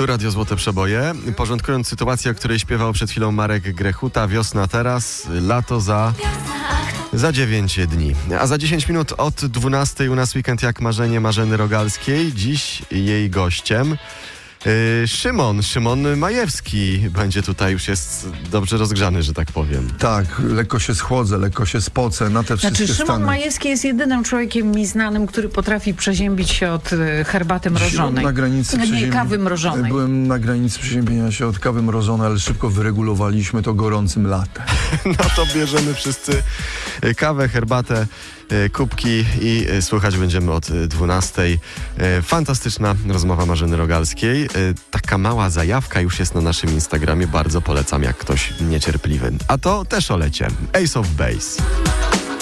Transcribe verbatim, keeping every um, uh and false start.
Tu Radio Złote Przeboje. Porządkując sytuację, o której śpiewał przed chwilą Marek Grechuta. Wiosna teraz, lato za... Za dziewięć dni. A za dziesięć minut od dwunastej u nas weekend jak marzenie Marzeny Rogalskiej. Dziś jej gościem Yy, Szymon, Szymon Majewski będzie tutaj, już jest dobrze rozgrzany, że tak powiem. Tak, lekko się schłodzę, lekko się spocę na te wszystkie Znaczy Szymon stany. Majewski jest jedynym człowiekiem mi znanym, który potrafi przeziębić się od y, herbaty mrożonej. Na granicy Nie, przeziębi... kawy mrożonej. Byłem na granicy przeziębienia się od kawy mrożonej, ale szybko wyregulowaliśmy to gorącym latem. No to bierzemy wszyscy kawę, herbatę, kubki i słuchać będziemy od dwunastej. Fantastyczna rozmowa Marzeny Rogalskiej. Taka mała zajawka już jest na naszym Instagramie. Bardzo polecam, jak ktoś niecierpliwy. A to też o lecie. Ace of Base.